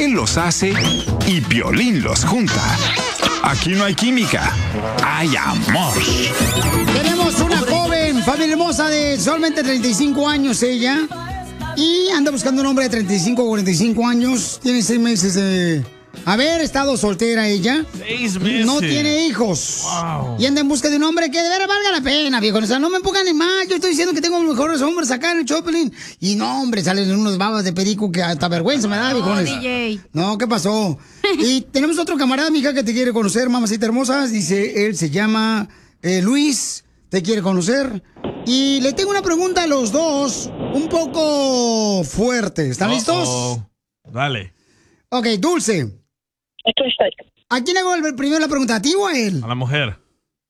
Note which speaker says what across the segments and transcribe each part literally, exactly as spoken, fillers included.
Speaker 1: Él los hace y Piolín los junta. Aquí no hay química, hay amor.
Speaker 2: Tenemos una joven, familia hermosa de solamente treinta y cinco años ella. Y anda buscando un hombre de treinta y cinco o cuarenta y cinco años. Tiene seis meses de haber estado soltera ella.
Speaker 3: Seis meses.
Speaker 2: No tiene hijos.
Speaker 3: Wow.
Speaker 2: Y anda en busca de un hombre que de veras valga la pena, viejo. O sea, no me pongan ni más. Yo estoy diciendo que tengo los mejores hombres acá en el Choplin. Y no, hombre, salen unos babas de perico que hasta vergüenza me da, viejones.
Speaker 4: D J.
Speaker 2: No, ¿qué pasó? Y tenemos otro camarada, mija, que te quiere conocer, mamacita hermosa. Dice, él se llama eh, Luis, te quiere conocer. Y le tengo una pregunta a los dos, un poco fuerte. ¿Están listos?
Speaker 3: Uh-oh. Dale.
Speaker 2: Ok, Dulce.
Speaker 5: Aquí estoy.
Speaker 2: ¿A quién le hago el- primero la pregunta? ¿A ti o a él?
Speaker 3: A la mujer.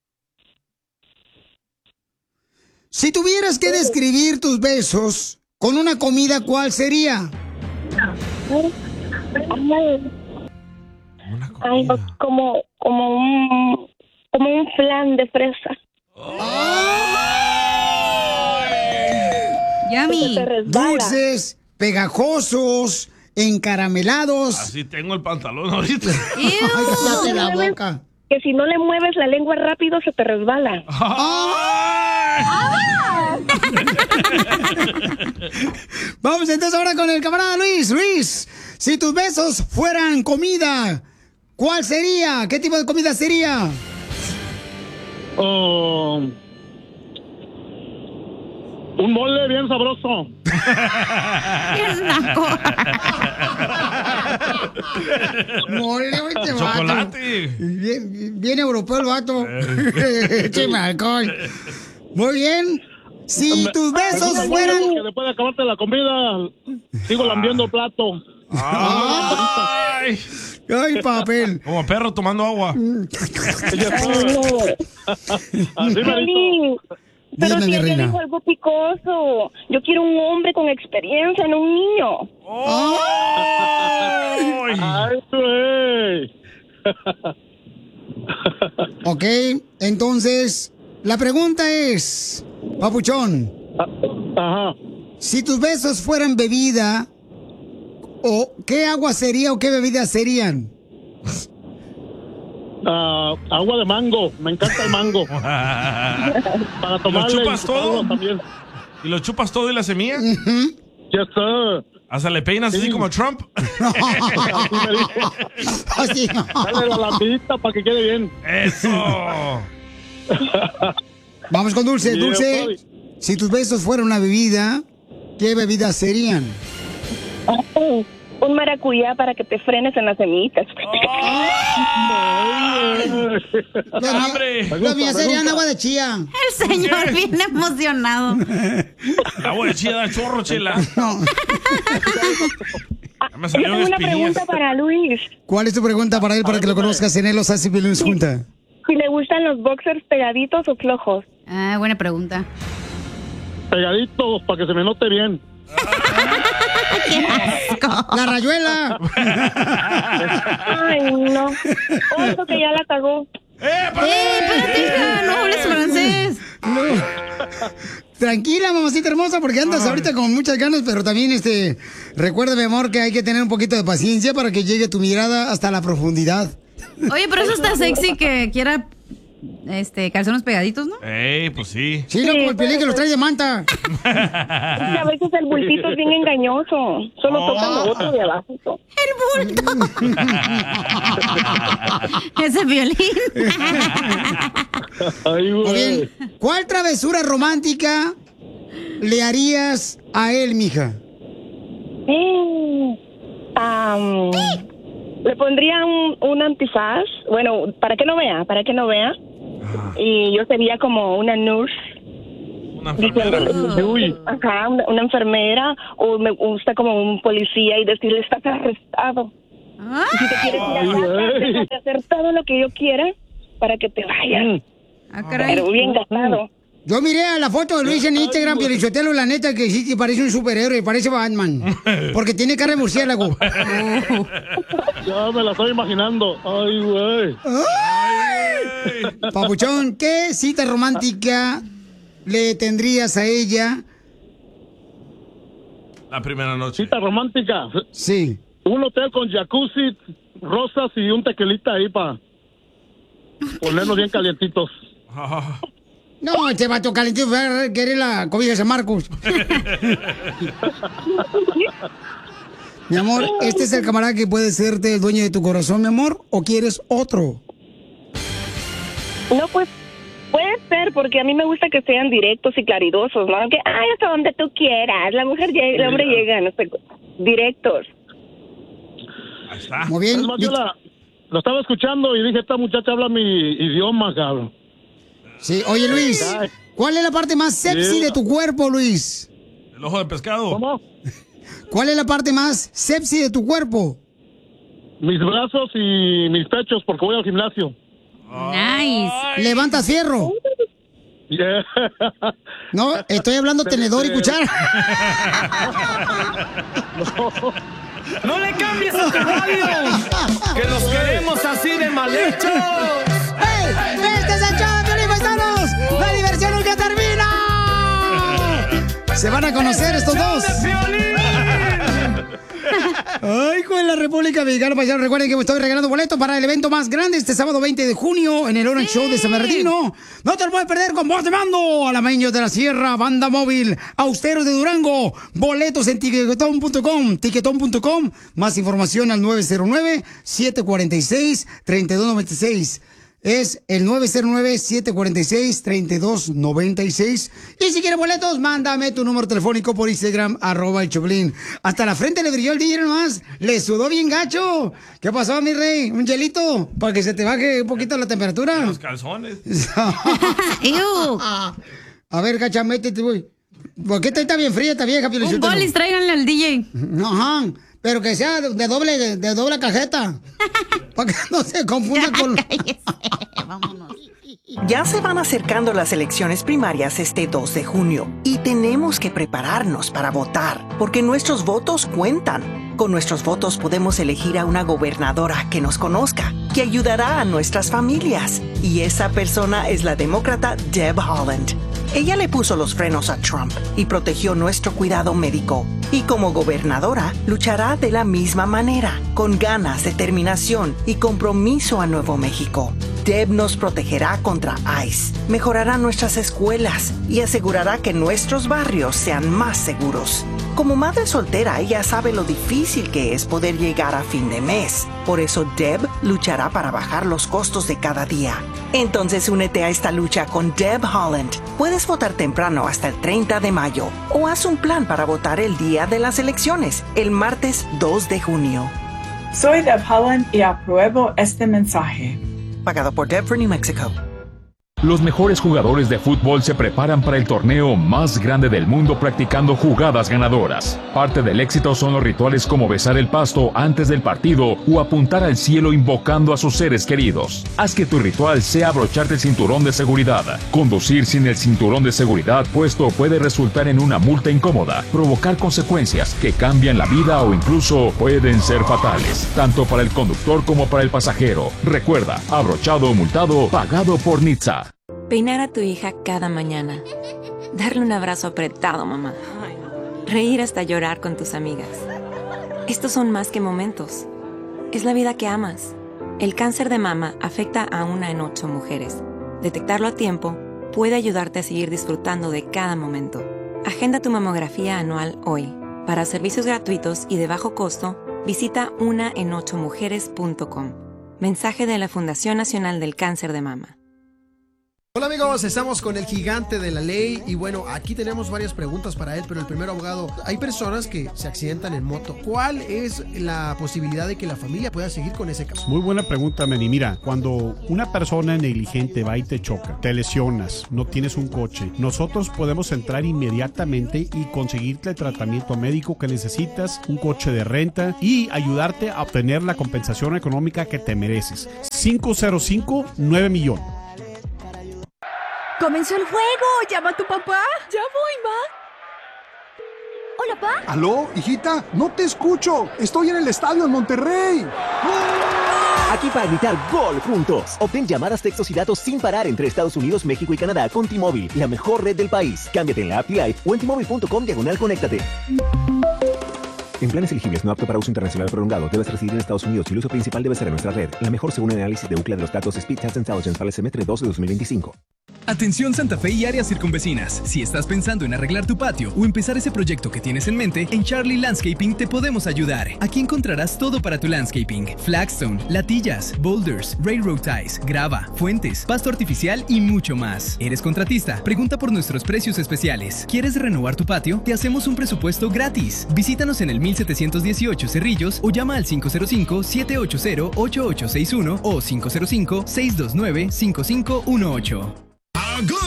Speaker 2: Si tuvieras que describir tus besos con una comida, ¿cuál sería?
Speaker 3: Una
Speaker 5: Ay,
Speaker 3: comida.
Speaker 5: como, como un, como un flan de fresa.
Speaker 4: Yummy.
Speaker 5: Se resbala.
Speaker 2: Dulces, pegajosos, encaramelados.
Speaker 3: Así tengo el pantalón ahorita.
Speaker 2: Ay, cállate la boca.
Speaker 5: Que si no le mueves la lengua rápido se te resbala.
Speaker 2: Vamos entonces ahora con el camarada Luis. Luis, si tus besos fueran comida, ¿cuál sería? ¿Qué tipo de comida sería?
Speaker 6: Oh, un mole bien sabroso.
Speaker 2: Mole, güey, este vato.
Speaker 3: Chocolate.
Speaker 2: Bien, bien europeo el vato. Écheme alcohol. Muy bien. Si tus besos fueran...
Speaker 6: Que después de acabarte la comida, sigo lambiendo el plato.
Speaker 3: Ay.
Speaker 2: Ay, papel.
Speaker 3: Como perro tomando agua.
Speaker 6: Así me
Speaker 5: Piolín, pero
Speaker 2: Dime,
Speaker 5: si
Speaker 2: mi
Speaker 5: ella
Speaker 2: reina.
Speaker 5: dijo algo picoso. Yo quiero un hombre con experiencia, no un niño.
Speaker 3: Ay.
Speaker 6: Ay, güey.
Speaker 2: Ok, entonces, la pregunta es, papuchón,
Speaker 6: Ajá.
Speaker 2: si tus besos fueran bebida, ¿o qué agua sería o qué bebidas serían?
Speaker 6: Ah, agua de mango. Me encanta el mango. Para
Speaker 3: ¿Lo
Speaker 6: tomarle
Speaker 3: chupas
Speaker 6: y
Speaker 3: todo?
Speaker 6: también.
Speaker 3: ¿Y lo chupas todo y la semilla?
Speaker 6: Yes, sir.
Speaker 3: ¿Hasta le peinas así
Speaker 6: Sí.
Speaker 3: como Trump?
Speaker 6: Así me dijo.
Speaker 2: Así no.
Speaker 6: Dale la lambita para que quede bien.
Speaker 3: ¡Eso!
Speaker 2: Vamos con Dulce.
Speaker 6: Yeah,
Speaker 2: Dulce,
Speaker 6: boy.
Speaker 2: si tus besos fueran una bebida, ¿qué bebidas serían?
Speaker 5: Un maracuyá para que te frenes en las semillitas.
Speaker 2: Los míos-
Speaker 3: ¡Hambre!
Speaker 2: Los míos serían agua de chía.
Speaker 4: El señor bien emocionado.
Speaker 3: La agua de chía da chorro, chela.
Speaker 2: No.
Speaker 3: Ya me
Speaker 5: Yo
Speaker 3: salieron
Speaker 5: tengo una
Speaker 3: espinillas.
Speaker 5: pregunta para Luis.
Speaker 2: ¿Cuál es tu pregunta para él para que lo conozcas en él los hace Piolín junta?
Speaker 5: Si le gustan los boxers pegaditos o flojos.
Speaker 4: Ah, buena pregunta.
Speaker 6: Pegaditos para que se me note bien.
Speaker 4: ¡Qué asco!
Speaker 2: ¡La rayuela!
Speaker 5: Ay, no. Oso que ya la cagó.
Speaker 3: ¡Eh,
Speaker 4: ¡Eh, espérate, hija! ¡No hables francés!
Speaker 2: Tranquila, mamacita hermosa, porque andas ahorita con muchas ganas, pero también, este, recuerda, mi amor, que hay que tener un poquito de paciencia para que llegue tu mirada hasta la profundidad.
Speaker 4: Oye, pero eso está sexy que quiera este calzones pegaditos, ¿no?
Speaker 3: ¡Ey, pues sí!
Speaker 2: Sí, loco, el Piolín que los trae de manta.
Speaker 5: Es que a veces el bultito es bien engañoso. Solo
Speaker 3: Oh.
Speaker 5: toca lo otro de abajo.
Speaker 4: ¡El bulto! Ese violín.
Speaker 6: Ay,
Speaker 2: Muy
Speaker 6: güey.
Speaker 2: bien. ¿Cuál travesura romántica le harías a él, mija?
Speaker 5: Mm, am, le pondría un, un antifaz. Bueno, para que no vea, para que no vea. Y yo sería como una nurse.
Speaker 3: Una enfermera.
Speaker 5: Diciéndole,
Speaker 6: Uy.
Speaker 5: ajá, una, una enfermera. O me gusta como un policía y decirle, estás arrestado.
Speaker 4: Ah,
Speaker 5: Y si te quieres ir a
Speaker 6: Ay,
Speaker 5: casa,
Speaker 6: güey.
Speaker 5: déjate hacer todo lo que yo quiera para que te vayas.
Speaker 4: ah, caray.
Speaker 5: Pero bien gastado.
Speaker 2: Yo miré a la foto de Luis en Instagram, Piolichotelo, la neta que sí que parece un superhéroe, parece Batman. Porque tiene cara de murciélago.
Speaker 6: Ya me la estoy imaginando. Ay, güey.
Speaker 2: Papuchón, ¿qué cita romántica le tendrías a ella?
Speaker 3: La primera noche.
Speaker 6: Cita romántica.
Speaker 2: Sí.
Speaker 6: Un hotel con jacuzzi, rosas y un tequilita ahí para ponernos bien calientitos.
Speaker 2: No, este vato calentito quiere la cobija de San Marcos. Mi amor, ¿este es el camarada que puede serte el dueño de tu corazón, mi amor? ¿O quieres otro?
Speaker 5: No, pues puede ser, porque a mí me gusta que sean directos y claridosos, ¿no? Que, ay, hasta donde tú quieras. La mujer llega, el hombre llega, no sé, directos.
Speaker 3: Ahí está.
Speaker 2: Muy bien.
Speaker 6: Es más, yo la, lo estaba escuchando y dije, esta muchacha habla mi idioma, cabrón.
Speaker 2: Sí, oye, Luis, ¿cuál es la parte más sexy
Speaker 6: Sí.
Speaker 2: de tu cuerpo, Luis?
Speaker 3: El ojo de pescado.
Speaker 6: ¿Cómo?
Speaker 2: ¿Cuál es la parte más sexy de tu cuerpo?
Speaker 6: Mis brazos y mis pechos, porque voy al gimnasio.
Speaker 4: Nice.
Speaker 2: ¿Levantas fierro?
Speaker 6: Yeah.
Speaker 2: No, estoy hablando tenedor y cuchara.
Speaker 7: ¡No le cambies a tu radio! ¡Que los queremos así de mal hechos!
Speaker 2: ¡Hey! ¡Este es el show de Piolín, paisanos! ¡La diversión nunca termina! Se van a conocer estos dos. Ay, con la República Mexicana, paisanos. Recuerden que me estoy regalando boletos para el evento más grande este sábado veinte de junio en el Orange Show de San Bernardino. No te lo puedes perder con voz de mando. Alameños de la Sierra, Banda Móvil, Austeros de Durango. Boletos en tiquetón punto com, tiquetón punto com. Más información al nueve cero nueve, siete cuatro seis, tres dos nueve seis. Es el nueve cero nueve, siete cuatro seis, tres dos nueve seis. Y si quieres boletos, mándame tu número telefónico por Instagram, arroba el Choplin. Hasta la frente le brilló el D J nomás. Le sudó bien gacho. ¿Qué pasó, mi rey? ¿Un hielito? Para que se te baje un poquito la temperatura.
Speaker 3: Los calzones.
Speaker 4: Ew.
Speaker 2: A ver, gacha, métete, güey. ¿Por qué está bien fría esta vieja?
Speaker 4: Un bolis, tráiganle al D J.
Speaker 2: Ajá. Pero que sea de doble, de, de doble cajeta. Para que no se confunda con...
Speaker 4: Vámonos.
Speaker 8: Ya se van acercando las elecciones primarias este dos de junio y tenemos que prepararnos para votar, porque nuestros votos cuentan. Con nuestros votos podemos elegir a una gobernadora que nos conozca, que ayudará a nuestras familias. Y esa persona es la demócrata Deb Haaland. Ella le puso los frenos a Trump y protegió nuestro cuidado médico. Y como gobernadora, luchará de la misma manera, con ganas, determinación y compromiso a Nuevo México. Deb nos protegerá contra ICE, mejorará nuestras escuelas y asegurará que nuestros barrios sean más seguros. Como madre soltera, ella sabe lo difícil que es poder llegar a fin de mes. Por eso Deb luchará para bajar los costos de cada día. Entonces únete a esta lucha con Deb Haaland. Puedes votar temprano hasta el treinta de mayo o haz un plan para votar el día de las elecciones, el martes dos de junio.
Speaker 9: Soy Deb Haaland y apruebo este mensaje.
Speaker 8: Pagado por Deb for New Mexico.
Speaker 10: Los mejores jugadores de fútbol se preparan para el torneo más grande del mundo practicando jugadas ganadoras. Parte del éxito son los rituales como besar el pasto antes del partido o apuntar al cielo invocando a sus seres queridos. Haz que tu ritual sea abrocharte el cinturón de seguridad. Conducir sin el cinturón de seguridad puesto puede resultar en una multa incómoda, provocar consecuencias que cambian la vida o incluso pueden ser fatales, tanto para el conductor como para el pasajero. Recuerda, abrochado o multado, pagado por N H T S A.
Speaker 11: Peinar a tu hija cada mañana. Darle un abrazo apretado, mamá. Reír hasta llorar con tus amigas. Estos son más que momentos. Es la vida que amas. El cáncer de mama afecta a una en ocho mujeres. Detectarlo a tiempo puede ayudarte a seguir disfrutando de cada momento. Agenda tu mamografía anual hoy. Para servicios gratuitos y de bajo costo, visita una en ocho mujeres punto com. Mensaje de la Fundación Nacional del Cáncer de Mama.
Speaker 12: Hola amigos, estamos con el gigante de la ley y bueno, aquí tenemos varias preguntas para él, pero el primer abogado, hay personas que se accidentan en moto. ¿Cuál es la posibilidad de que la familia pueda seguir con ese caso?
Speaker 13: Muy buena pregunta, Manny. Mira, cuando una persona negligente va y te choca, te lesionas, no tienes un coche, nosotros podemos entrar inmediatamente y conseguirte el tratamiento médico que necesitas, un coche de renta y ayudarte a obtener la compensación económica que te mereces. cinco cero cinco, nueve millones.
Speaker 14: ¡Comenzó el juego! ¡Llama a tu papá! ¡Ya voy, ma! ¿Hola, pa?
Speaker 15: ¿Aló, hijita? No te escucho. Estoy en el estadio en Monterrey.
Speaker 16: Aquí para gritar gol juntos. Obtén llamadas, textos y datos sin parar entre Estados Unidos, México y Canadá con T-Mobile, la mejor red del país. Cámbiate en la app T-Life o en T Mobile punto com diagonal conéctate. En planes elegibles no apto para uso internacional prolongado, debes residir en Estados Unidos y el uso principal debe ser en nuestra red. La mejor según el análisis de U C L A de los datos Speed Test Intelligence para el semestre dos de dos mil veinticinco.
Speaker 17: Atención Santa Fe y áreas circunvecinas. Si estás pensando en arreglar tu patio o empezar ese proyecto que tienes en mente, en Charlie Landscaping te podemos ayudar. Aquí encontrarás todo para tu landscaping: flagstone, latillas, boulders, railroad ties, grava, fuentes, pasto artificial y mucho más. ¿Eres contratista? Pregunta por nuestros precios especiales. ¿Quieres renovar tu patio? Te hacemos un presupuesto gratis. Visítanos en el mil setecientos dieciocho Cerrillos o llama al cinco cero cinco, siete ocho cero, ocho ocho seis uno o cinco cero cinco, seis dos nueve, cinco cinco uno ocho.
Speaker 1: A Good